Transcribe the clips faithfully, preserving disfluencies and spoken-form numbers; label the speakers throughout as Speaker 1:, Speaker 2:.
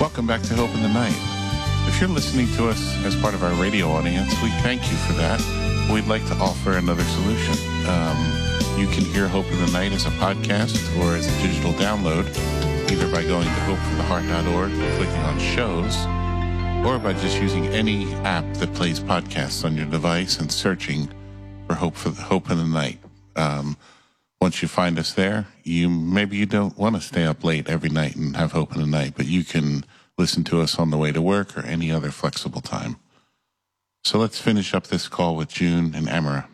Speaker 1: Welcome back to Hope in the Night. If you're listening to us as part of our radio audience, we thank you for that. We'd like to offer another solution. Um, you can hear Hope in the Night as a podcast or as a digital download, either by going to hope for the heart dot org and clicking on shows, or by just using any app that plays podcasts on your device and searching for Hope for the Hope in the Night. Um, once you find us there, you maybe you don't want to stay up late every night and have Hope in the Night, but you can listen to us on the way to work or any other flexible time. So let's finish up this call with June and Emra.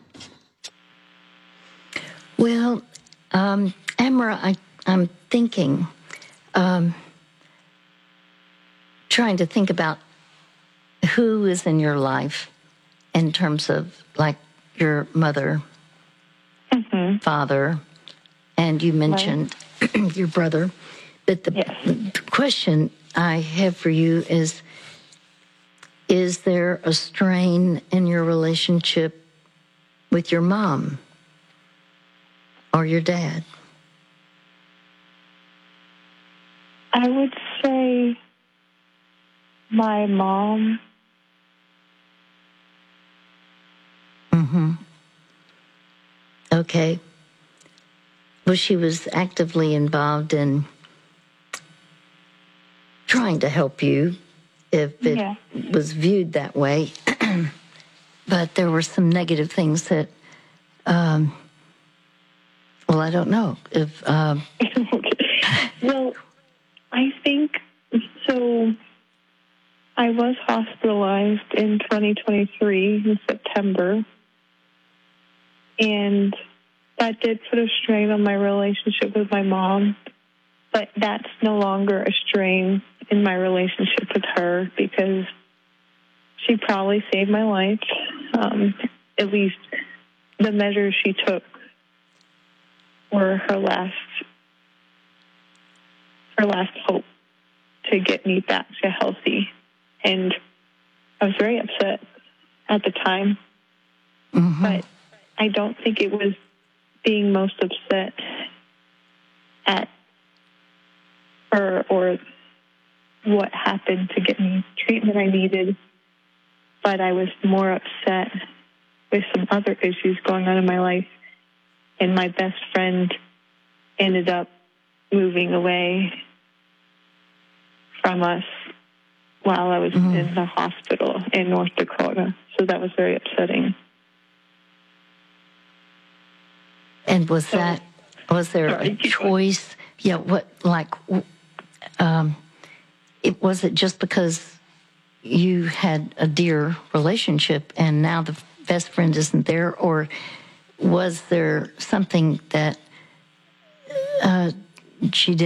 Speaker 2: Well, um, Emra, I, I'm thinking, um, trying to think about who is in your life in terms of like your mother, mm-hmm. father, and you mentioned right. your brother. But the, yes. the question I have for you is, is there a strain in your relationship with your mom or your dad?
Speaker 3: I would say my mom.
Speaker 2: Mm-hmm. Okay. Well, she was actively involved in trying to help you, if it yeah. was viewed that way. But there were some negative things that, um, well, I don't know. If um...
Speaker 3: Well, I think, so I was hospitalized in twenty twenty-three in September, and that did put a strain on my relationship with my mom, but that's no longer a strain in my relationship with her because she probably saved my life. Um, at least the measures she took were her last her last hope to get me back to healthy. And I was very upset at the time, mm-hmm. but I don't think it was being most upset at her or what happened to get me treatment I needed, but I was more upset with some other issues going on in my life, and my best friend ended up moving away from us while I was mm-hmm. in the hospital in North Dakota, so that was very upsetting.
Speaker 2: And was so, that, was there sorry, a choice? Yeah, what, like, um, it was it just because you had a dear relationship and now the best friend isn't there, or was there something that uh, she did?